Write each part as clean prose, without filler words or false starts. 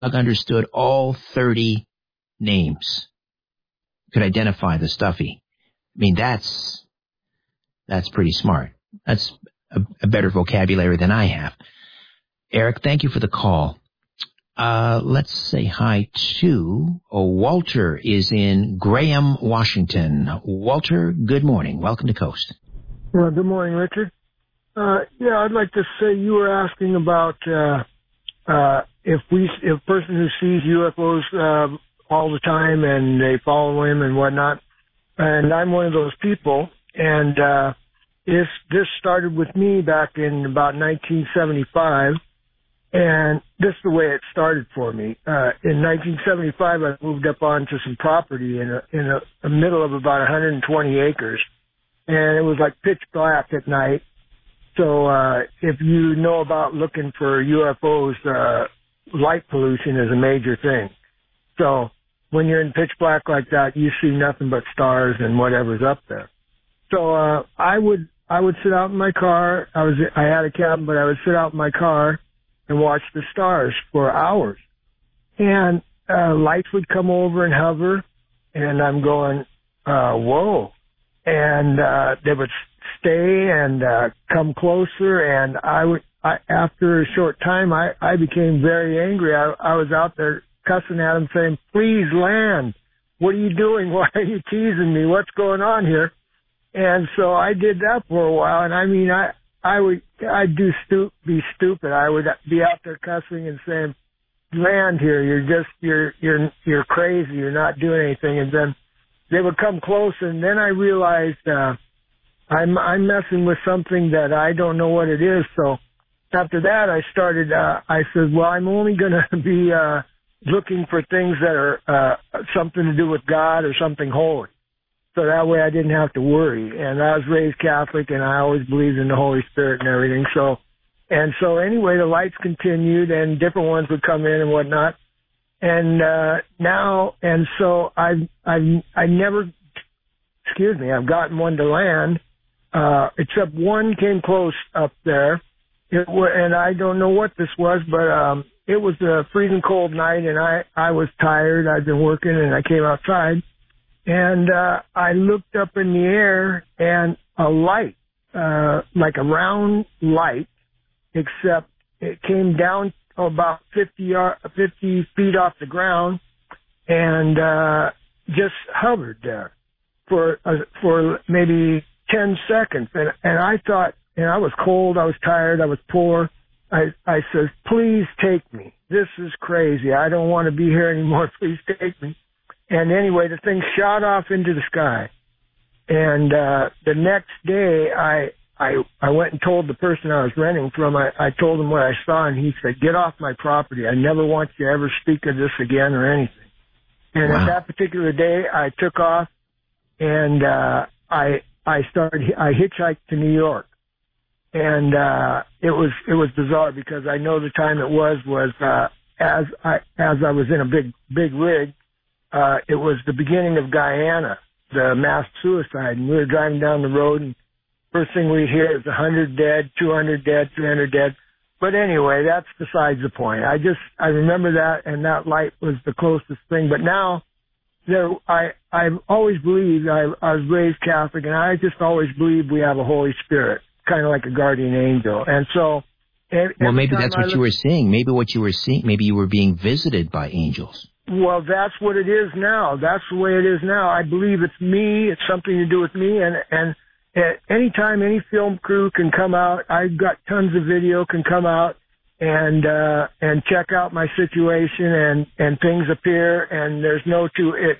understood all 30 names, could identify the stuffy. I mean, that's pretty smart. That's a better vocabulary than I have. Eric, thank you for the call. Let's say hi to Walter is in Graham, Washington. Walter, good morning. Welcome to Coast. Well, good morning, Richard. I'd like to say you were asking about if a person who sees UFOs all the time and they follow him and whatnot, and I'm one of those people, and this started with me back in about 1975. And this is the way it started for me. In 1975, I moved up onto some property in the middle of about 120 acres. And it was like pitch black at night. So, if you know about looking for UFOs, light pollution is a major thing. So, when you're in pitch black like that, you see nothing but stars and whatever's up there. So, I would sit out in my car. I had a cabin, but I would sit out in my car and watch the stars for hours. And lights would come over and hover, and I'm going, whoa. And they would stay and come closer, and after a short time, I became very angry. I was out there cussing at them, saying, please land. What are you doing? Why are you teasing me? What's going on here? And so I did that for a while, and I mean, I'd be stupid. I would be out there cussing and saying, land here, you're crazy, you're not doing anything. And then they would come close, and then I realized, I'm messing with something that I don't know what it is. So after that, I said, well, I'm only going to be, looking for things that are, something to do with God or something holy. So that way I didn't have to worry. And I was raised Catholic, and I always believed in the Holy Spirit and everything. So anyway, the lights continued, and different ones would come in and whatnot. And so I've never, I've gotten one to land, except one came close up there. And I don't know what this was, but it was a freezing cold night, and I was tired. I'd been working, and I came outside. And I looked up in the air, and a light, like a round light, except it came down about 50 feet off the ground, and just hovered there for maybe 10 seconds. And I thought, and I was cold, I was tired, I was poor. I said, please take me. This is crazy. I don't want to be here anymore. Please take me. And anyway, the thing shot off into the sky. And the next day, I went and told the person I was renting from, I told him what I saw, and he said, get off my property. I never want you to ever speak of this again or anything. And At that particular day, I took off, and I hitchhiked to New York. And it was bizarre, because I know the time it was as I was in a big rig. It was the beginning of Guyana, the mass suicide, and we were driving down the road, and first thing we hear is 100 dead, 200 dead, 300 dead. But anyway, that's besides the point. I remember that, and that light was the closest thing. But now, I've always believed, I was raised Catholic, and I just always believed we have a Holy Spirit, kind of like a guardian angel. And so, well, maybe that's what you were seeing. Maybe what you were seeing, maybe you were being visited by angels. Well, that's what it is now. That's the way it is now. I believe it's me. It's something to do with me. And anytime any film crew can come out, I've got tons of video, can come out and check out my situation, and things appear, and there's no to it.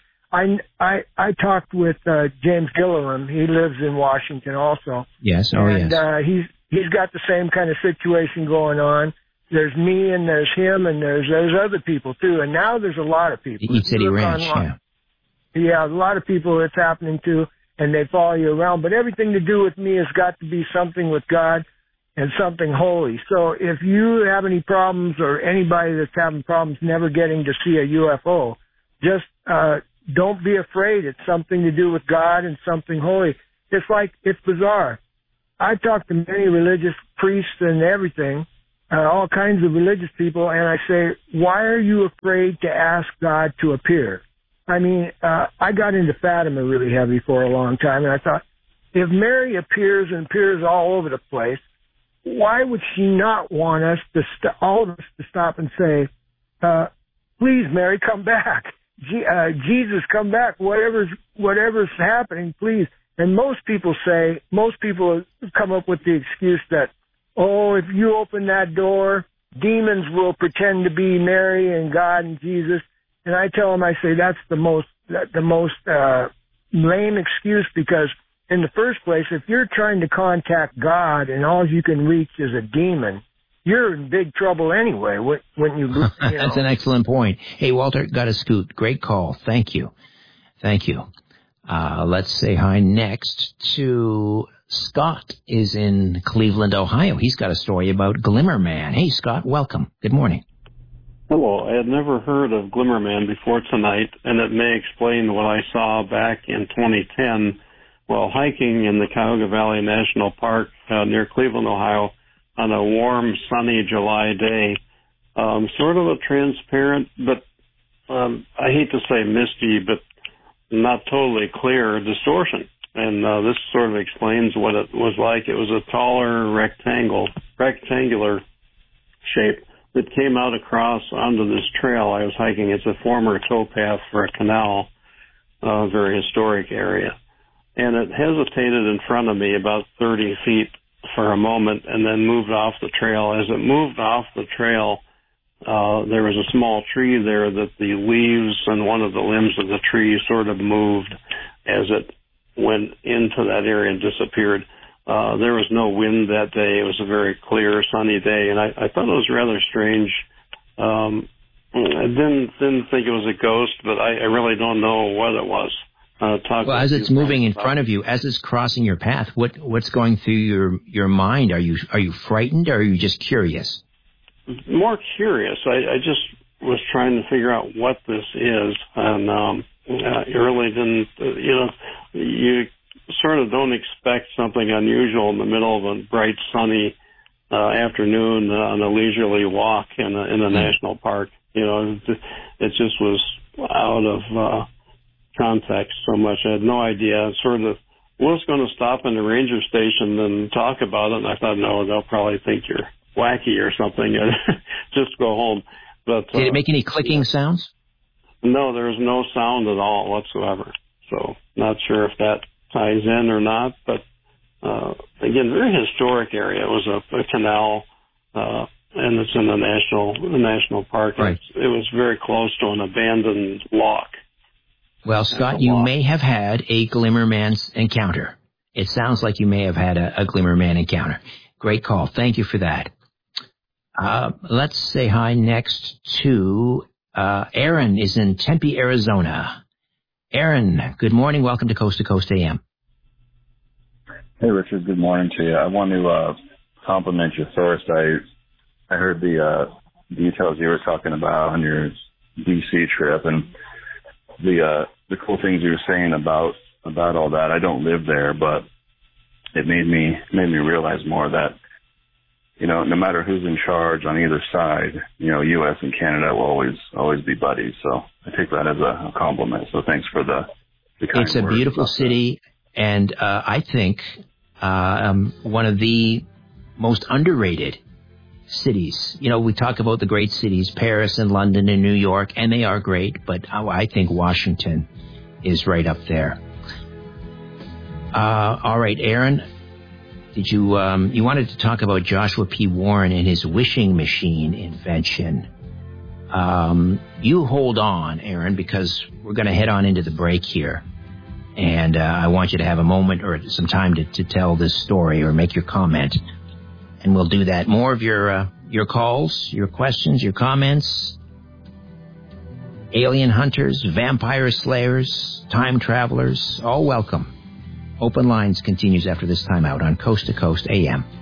I talked with James Gilliland. He lives in Washington also. Yes. Oh, and, yes. He's got the same kind of situation going on. There's me, and there's him, and there's other people too. And now there's a lot of people. Eat City Ranch, yeah. Yeah, a lot of people it's happening to, and they follow you around. But everything to do with me has got to be something with God and something holy. So if you have any problems, or anybody that's having problems never getting to see a UFO, just don't be afraid. It's something to do with God and something holy. It's bizarre. I talked to many religious priests and everything, all kinds of religious people, and I say, why are you afraid to ask God to appear? I mean, I got into Fatima really heavy for a long time, and I thought, if Mary appears and appears all over the place, why would she not want us to all of us to stop and say, please, Mary, come back. Jesus, come back. Whatever's happening, please. And most people come up with the excuse that, oh, if you open that door, demons will pretend to be Mary and God and Jesus. And I tell them, I say that's the most lame excuse, because in the first place, if you're trying to contact God and all you can reach is a demon, you're in big trouble anyway. When you know. That's an excellent point. Hey, Walter, got to scoot. Great call. Thank you. Let's say hi next to Scott is in Cleveland, Ohio. He's got a story about Glimmerman. Hey, Scott, welcome. Good morning. Hello. I had never heard of Glimmerman before tonight, and it may explain what I saw back in 2010 while hiking in the Cuyahoga Valley National Park near Cleveland, Ohio, on a warm, sunny July day. Sort of a transparent, but I hate to say misty, but not totally clear distortion. And this sort of explains what it was like. It was a taller rectangular shape that came out across onto this trail I was hiking. It's a former towpath for a canal, very historic area. And it hesitated in front of me about 30 feet for a moment and then moved off the trail. As it moved off the trail, there was a small tree there that the leaves and one of the limbs of the tree sort of moved as it went into that area and disappeared. There was no wind that day. It was a very clear, sunny day, and I thought it was rather strange. I didn't think it was a ghost, but I really don't know what it was. Well, as it's moving in front of you, as it's crossing your path, what's going through your mind? Are you frightened, or are you just curious? More curious. I just was trying to figure out what this is, and I really didn't. You sort of don't expect something unusual in the middle of a bright, sunny afternoon on a leisurely walk in a national park. It just was out of context so much. I had no idea. Sort of was going to stop in the ranger station and talk about it, and I thought, no, they'll probably think you're wacky or something, and just go home. But did it make any clicking sounds? No, there was no sound at all whatsoever. So not sure if that ties in or not, but again, very historic area. It was a canal, and it's in the national park. Right. It was very close to an abandoned lock. Well, Scott, you may have had a Glimmerman encounter. It sounds like you may have had a Glimmerman encounter. Great call. Thank you for that. Let's say hi next to Aaron is in Tempe, Arizona. Aaron, good morning. Welcome to Coast AM. Hey, Richard. Good morning to you. I want to compliment you first. I heard the details you were talking about on your D.C. trip, and the cool things you were saying about all that. I don't live there, but it made me realize more that, no matter who's in charge on either side, U.S. and Canada will always be buddies. So I take that as a compliment. So thanks for the kind It's a beautiful city, and I think one of the most underrated cities. We talk about the great cities, Paris and London and New York, and they are great, but I think Washington is right up there. All right, Aaron, did you wanted to talk about Joshua P. Warren and his wishing machine invention. You hold on, Aaron, because we're going to head on into the break here. And I want you to have a moment or some time to tell this story or make your comment. And we'll do that. More of your calls, your questions, your comments. Alien hunters, vampire slayers, time travelers, all welcome. Open Lines continues after this time out on Coast to Coast AM.